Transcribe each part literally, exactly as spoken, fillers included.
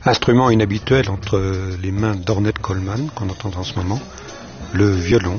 Instrument inhabituel entre les mains d'Ornette Coleman, qu'on entend en ce moment, le violon.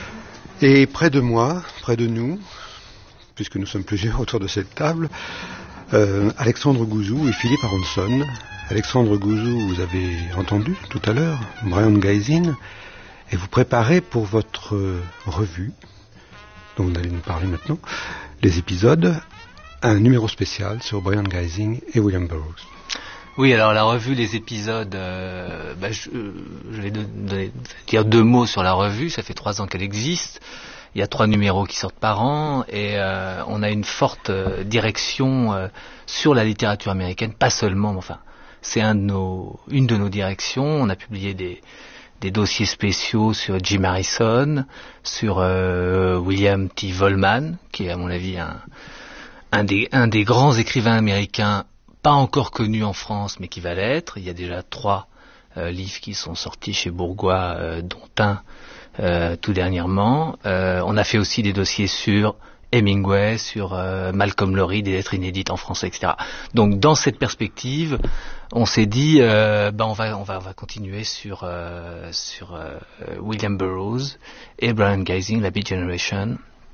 Et près de moi, près de nous, puisque nous sommes plusieurs autour de cette table, euh, Alexandre Gouzou et Philippe Aronson. Alexandre Gouzou, vous avez entendu tout à l'heure, Brion Gysin, et vous préparez pour votre euh, revue, dont vous allez nous parler maintenant, les épisodes, un numéro spécial sur Brion Gysin et William Burroughs. Oui, alors la revue, les épisodes, euh, bah, je, je vais de, de, dire deux mots sur la revue. Ça fait trois ans qu'elle existe. Il y a trois numéros qui sortent par an et euh, on a une forte euh, direction euh, sur la littérature américaine, pas seulement, mais enfin, c'est un de nos, une de nos directions. On a publié des, des dossiers spéciaux sur Jim Harrison, sur euh, William T. Vollmann, qui est à mon avis un, un, des, un des grands écrivains américains pas encore connu en France, mais qui va l'être. Il y a déjà trois euh, livres qui sont sortis chez Bourgois, euh, dont un euh, tout dernièrement. Euh, on a fait aussi des dossiers sur Hemingway, sur euh, Malcolm Lowry, des lettres inédites en français, et cetera. Donc, dans cette perspective, on s'est dit, euh, ben on va, on va, on va continuer sur euh, sur euh, William Burroughs et Brion Gysin, la Beat Generation.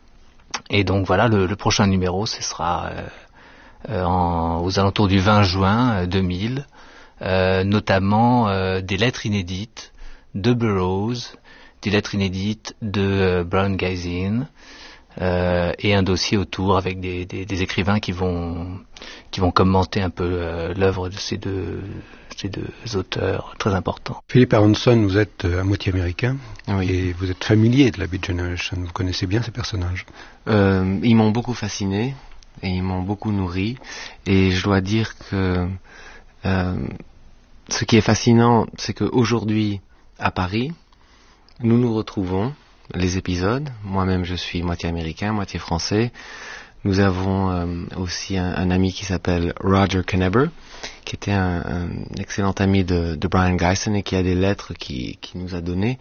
Et donc voilà, le, le prochain numéro, ce sera euh, Euh, en, aux alentours du vingt juin euh, deux mille, euh, notamment euh, des lettres inédites de Burroughs, des lettres inédites de euh, Brion Gysin, euh, et un dossier autour avec des, des, des écrivains qui vont qui vont commenter un peu euh, l'œuvre de ces deux ces deux auteurs très importants. Philippe Aronson, vous êtes à moitié américain, oui. Et vous êtes familier de la Beat Generation. Vous connaissez bien ces personnages. Euh, ils m'ont beaucoup fasciné. Et ils m'ont beaucoup nourri. Et je dois dire que euh, ce qui est fascinant, c'est qu'aujourd'hui, à Paris, nous nous retrouvons, les épisodes. Moi-même, je suis moitié américain, moitié français. Nous avons euh, aussi un, un ami qui s'appelle Roger Kneber, qui était un, un excellent ami de, de Brion Gysin et qui a des lettres qu'il qui nous a données.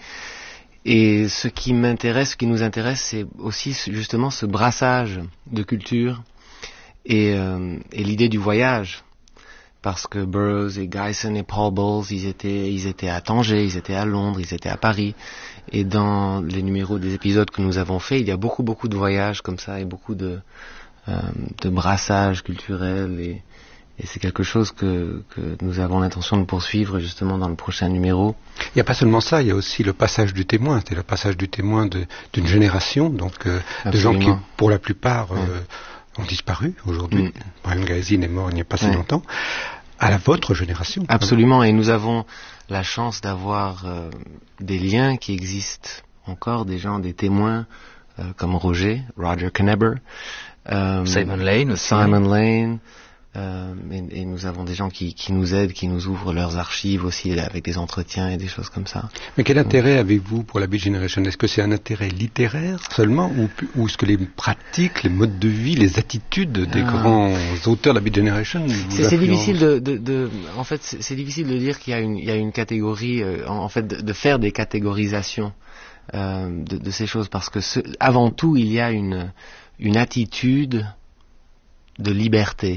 Et ce qui m'intéresse, ce qui nous intéresse, c'est aussi justement ce brassage de culture et, euh, et l'idée du voyage. Parce que Burroughs et Gysin et Paul Bowles, ils étaient, ils étaient à Tanger, ils étaient à Londres, ils étaient à Paris. Et dans les numéros des épisodes que nous avons faits, il y a beaucoup, beaucoup de voyages comme ça et beaucoup de, euh, de brassage culturel. Et, et c'est quelque chose que, que nous avons l'intention de poursuivre justement dans le prochain numéro. Il n'y a pas seulement ça, il y a aussi le passage du témoin. C'est le passage du témoin de, d'une génération, donc euh, de gens qui, pour la plupart, euh, ouais. ont disparu aujourd'hui. Mm. Brion Gysin est mort il n'y a pas si ouais. longtemps. À la votre génération. Absolument, et nous avons la chance d'avoir euh, des liens qui existent encore, des gens, des témoins euh, comme Roger, Roger Kneber, euh, Simon Lane aussi. Simon Lane. Euh, et, et nous avons des gens qui, qui nous aident, qui nous ouvrent leurs archives aussi avec des entretiens et des choses comme ça. Mais quel intérêt avez-vous pour la Beat Generation? Est-ce que c'est un intérêt littéraire seulement ou, ou est-ce que les pratiques, les modes de vie, les attitudes des ah. grands auteurs de la Beat Generation vous c'est, c'est difficile de, de, de en fait c'est, c'est difficile de dire qu'il y a une, il y a une catégorie euh, en, en fait de, de faire des catégorisations euh, de, de ces choses parce que ce, avant tout il y a une, une attitude de liberté.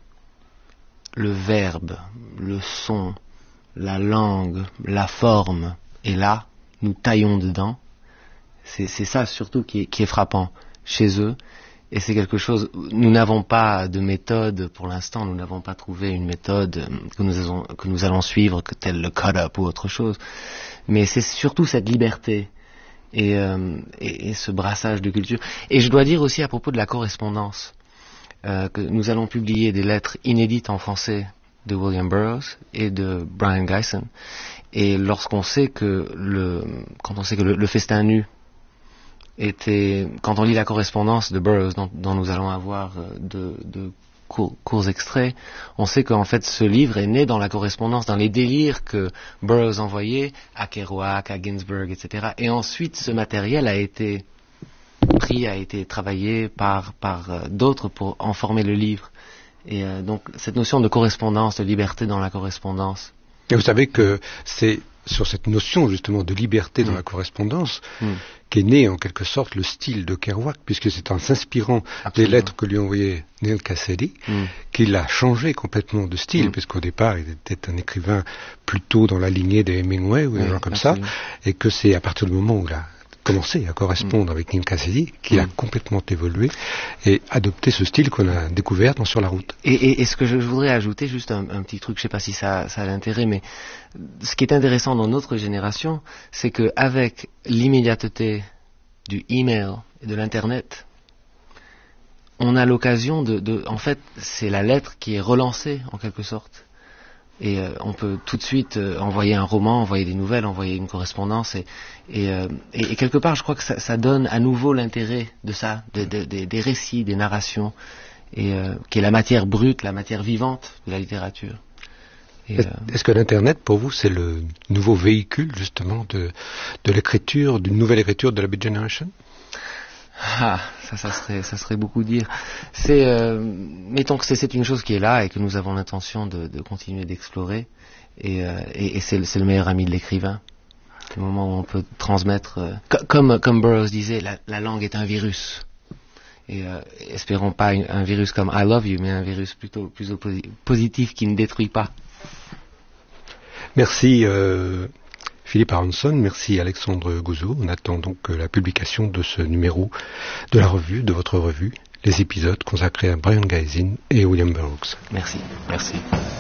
Le verbe, le son, la langue, la forme, et là, nous taillons dedans. C'est, c'est ça surtout qui est, qui est frappant chez eux, et c'est quelque chose. Nous n'avons pas de méthode pour l'instant. Nous n'avons pas trouvé une méthode que nous, avons, que nous allons suivre, que tel le cut-up ou autre chose. Mais c'est surtout cette liberté et, euh, et, et ce brassage de culture. Et je dois dire aussi à propos de la correspondance. Euh, que nous allons publier des lettres inédites en français de William Burroughs et de Brion Gysin. Et lorsqu'on sait que le, quand on sait que le, le festin nu était, quand on lit la correspondance de Burroughs dont, dont nous allons avoir de, de courts, courts extraits, on sait qu'en fait ce livre est né dans la correspondance, dans les délires que Burroughs envoyait à Kerouac, à Ginsberg, et cetera. Et ensuite ce matériel a été pris, a été travaillé par, par euh, d'autres pour en former le livre. Et euh, donc cette notion de correspondance, de liberté dans la correspondance. Et vous savez que c'est sur cette notion justement de liberté dans Mm. la correspondance, Mm. qu'est né en quelque sorte le style de Kerouac, puisque c'est en s'inspirant Absolument. des lettres que lui envoyait Neal Cassady Mm. qu'il a changé complètement de style, Mm. puisqu'au départ il était un écrivain plutôt dans la lignée des Hemingway ou des Oui, gens comme absolument. ça, et que c'est à partir du moment où il a commencé à correspondre avec Neal Cassady qu'il a Mm. complètement évolué et adopté ce style qu'on a découvert dans Sur la route. Et, et, et ce que je, je voudrais ajouter, juste un, un petit truc, je sais pas si ça, ça a l'intérêt, mais ce qui est intéressant dans notre génération, c'est qu'avec l'immédiateté du email et de l'internet, on a l'occasion de, de, en fait, c'est la lettre qui est relancée en quelque sorte. Et euh, on peut tout de suite euh, envoyer un roman, envoyer des nouvelles, envoyer une correspondance. Et, et, euh, et, et quelque part, je crois que ça, ça donne à nouveau l'intérêt de ça, de, de, de, des récits, des narrations, et euh, qui est la matière brute, la matière vivante de la littérature. Et, Est-ce, euh, est-ce que l'Internet, pour vous, c'est le nouveau véhicule, justement, de, de l'écriture, d'une nouvelle écriture de la Beat Generation? Ah, ça, ça serait, ça serait beaucoup dire. C'est, euh, mettons que c'est, c'est une chose qui est là et que nous avons l'intention de, de continuer d'explorer. Et, euh, et, et c'est, c'est le meilleur ami de l'écrivain. Le moment où on peut transmettre, euh, co- comme, comme Burroughs disait, la, la langue est un virus. Et euh, espérons pas un, un virus comme I love you, mais un virus plutôt, plutôt posi- positif qui ne détruit pas. Merci euh, Philippe Aronson, merci Alexandre Gouzeau. On attend donc euh, la publication de ce numéro de la revue, de votre revue, les épisodes consacrés à Brian Gysin et William Burroughs. Merci, merci.